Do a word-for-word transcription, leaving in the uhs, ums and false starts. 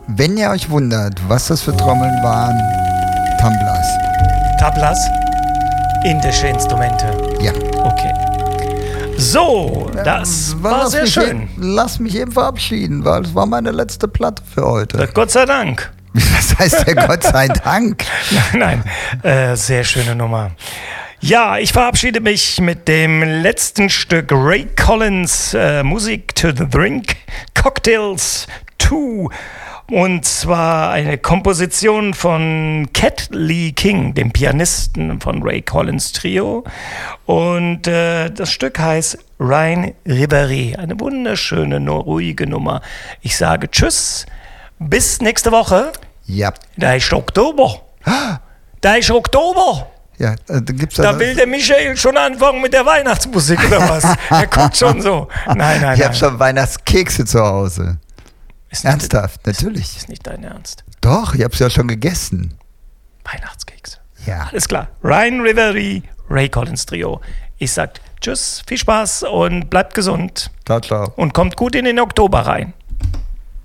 Wenn ihr euch wundert, was das für Trommeln waren, Tablas. Tablas? Indische Instrumente. Ja. Okay. So, das Ähm, war lass sehr mich schön. Eben, lass mich eben verabschieden, weil es war meine letzte Platte für heute. Gott sei Dank. Was heißt der Gott sei Dank? Nein, äh, sehr schöne Nummer. Ja, ich verabschiede mich mit dem letzten Stück Ray Collins, äh, Musik to the Drink, Cocktails zwei. Und zwar eine Komposition von Cat Lee King, dem Pianisten von Ray Collins Trio. Und äh, das Stück heißt Rhine Riverie. Eine wunderschöne, nur ruhige Nummer. Ich sage Tschüss, bis nächste Woche. Ja. Da ist Oktober. Da ist Oktober. Ja, da gibt's Da will der Michael schon anfangen mit der Weihnachtsmusik oder was? Er guckt schon so. Nein, nein, Ich nein. habe schon Weihnachtskekse zu Hause. Ist nicht, Ernsthaft, natürlich. Ist nicht dein Ernst. Doch, ich habe es ja schon gegessen. Weihnachtskekse. Ja. Alles klar. Rhine Riverie, Ray Collins Trio. Ich sag Tschüss, viel Spaß und bleibt gesund. Ciao, ciao. Und kommt gut in den Oktober rein.